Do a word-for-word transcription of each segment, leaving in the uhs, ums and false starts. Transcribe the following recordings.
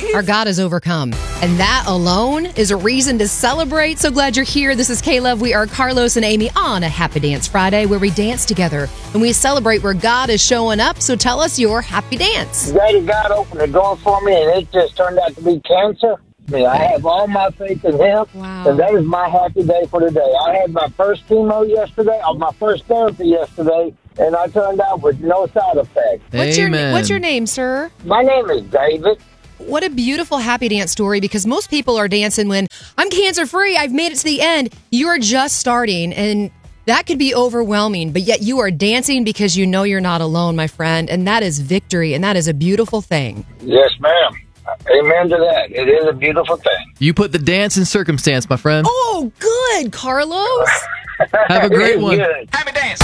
Our God has overcome. And that alone is a reason to celebrate. So glad you're here. This is K-Love. We are Carlos and Amy on a Happy Dance Friday where we dance together and we celebrate where God is showing up. So tell us your happy dance. Daddy God opened the door for me and it just turned out to be cancer. I mean, I have all my faith in Him, Wow. and that is my happy day for today. I had my first chemo yesterday, or my first therapy yesterday, and I turned out with no side effects. What's your, Amen. what's your name, sir? My name is David. What a beautiful happy dance story, because most people are dancing when I'm cancer free, I've made it to the end. You're just starting, and that could be overwhelming, but yet you are dancing because you know you're not alone, my friend, and that is victory, and that is a beautiful thing. Yes, ma'am. Amen to that. It is a beautiful thing. You put the dance in circumstance, my friend. Oh, good, Carlos. Have a great It is one. good. Happy dance.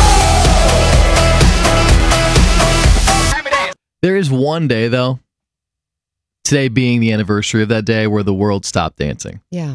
Happy dance. There is one day, though, today being the anniversary of that day where the world stopped dancing. Yeah.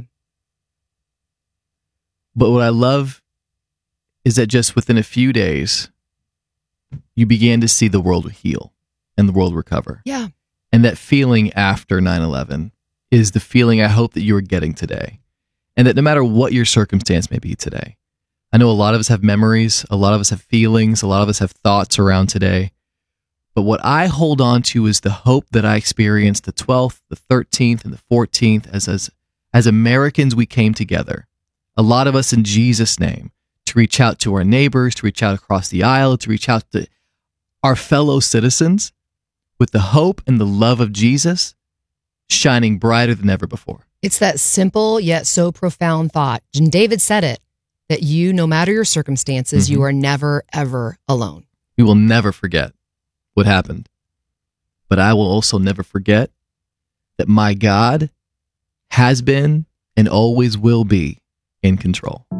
But what I love is that just within a few days, you began to see the world heal and the world recover. Yeah. And that feeling after nine eleven is the feeling I hope that you are getting today. And that no matter what your circumstance may be today, I know a lot of us have memories, a lot of us have feelings, a lot of us have thoughts around today. But what I hold on to is the hope that I experienced the twelfth, the thirteenth, and the fourteenth as, as, as Americans we came together. A lot of us in Jesus' name, to reach out to our neighbors, to reach out across the aisle, to reach out to our fellow citizens with the hope and the love of Jesus shining brighter than ever before. It's that simple yet so profound thought. And David said it, that you, no matter your circumstances, Mm-hmm. you are never, ever alone. We will never forget what happened. But I will also never forget that my God has been and always will be in control.